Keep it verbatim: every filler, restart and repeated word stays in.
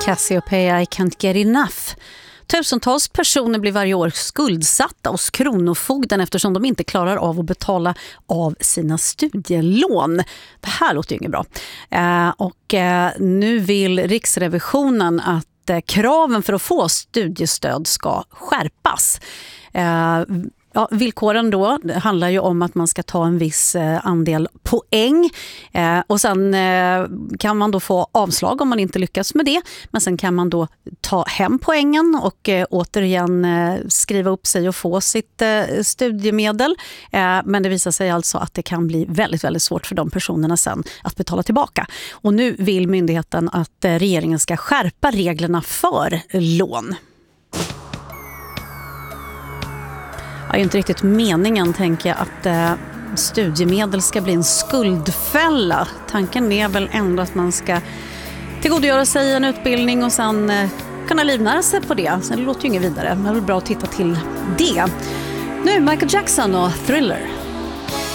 Cassiopeia, I can't get enough. Tusentals personer blir varje år skuldsatta hos Kronofogden eftersom de inte klarar av att betala av sina studielån. Det här låter ju inget bra. Eh, och eh, nu vill Riksrevisionen att eh, kraven för att få studiestöd ska skärpas. Eh, Ja, villkoren då det handlar ju om att man ska ta en viss eh, andel poäng eh, och sen eh, kan man då få avslag om man inte lyckas med det. Men sen kan man då ta hem poängen och eh, återigen eh, skriva upp sig och få sitt eh, studiemedel. Eh, men det visar sig alltså att det kan bli väldigt, väldigt svårt för de personerna sen att betala tillbaka. Och nu vill myndigheten att eh, regeringen ska skärpa reglerna för lån. Det är ju inte riktigt meningen, tänker jag, att eh, studiemedel ska bli en skuldfälla. Tanken är väl ändå att man ska tillgodogöra sig en utbildning och sen eh, kunna livnära sig på det. Sen det låter ju inget vidare, men det är bra att titta till det. Nu Michael Jackson och Thriller.